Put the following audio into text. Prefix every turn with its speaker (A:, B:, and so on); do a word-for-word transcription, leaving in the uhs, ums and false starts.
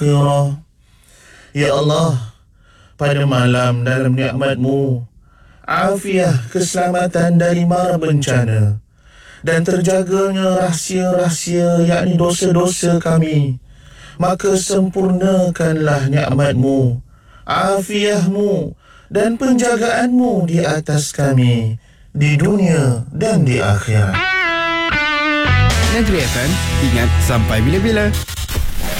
A: Ya Allah, Ya Allah, pada malam dalam nikmat-Mu, afiah keselamatan dari mara bencana dan terjaganya rahsia-rahsia yakni dosa-dosa kami, maka sempurnakanlah nikmat-Mu, afiah-Mu dan penjagaan-Mu di atas kami di dunia dan di akhirat.
B: Negeri F M, ingat sampai bila-bila.